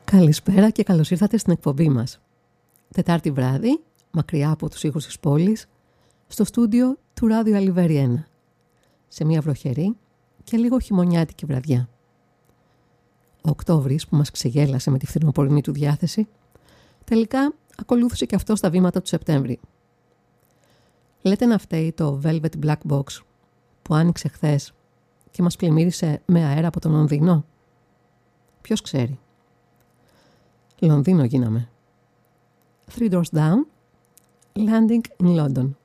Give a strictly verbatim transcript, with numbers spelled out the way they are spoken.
Καλησπέρα και καλώς ήρθατε στην εκπομπή μας. Τετάρτη βράδυ, μακριά από τους ήχους της πόλης, στο στούντιο του Ράδιο Αλιβέρι ένα, σε μια βροχερή και λίγο χειμωνιάτικη βραδιά. Ο Οκτώβρης, που μας ξεγέλασε με τη φθινοπορεινή του διάθεση, τελικά ακολούθησε και αυτό στα βήματα του Σεπτέμβρη. Λέτε να φταίει το Velvet Black Box που άνοιξε χθες και μας πλημμύρισε με αέρα από το Λονδίνο? Ποιος ξέρει. Λονδίνο γίναμε. Three doors down, landing in London.